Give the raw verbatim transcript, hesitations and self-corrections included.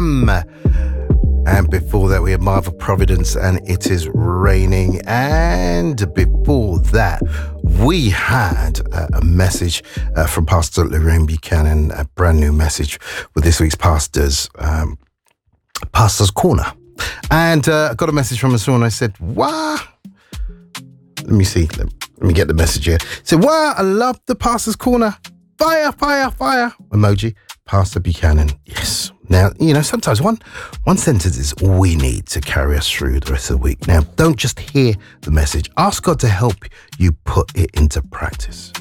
Lamb. And before that, we had Marva Providence and It Is Raining. And before that, we had uh, a message uh, from Pastor Lorraine Buchanan, a brand new message with this week's Pastor's, um, Pastor's Corner. And uh, I got a message from her and I said, wow. Let me see. Let, let me get the message here. So, wow, I love the Pastor's Corner. Fire, fire, fire. Emoji. Pastor Buchanan. Yes. Now, you know, sometimes one one sentence is all we need to carry us through the rest of the week. Now, don't just hear the message. Ask God to help you put it into practice.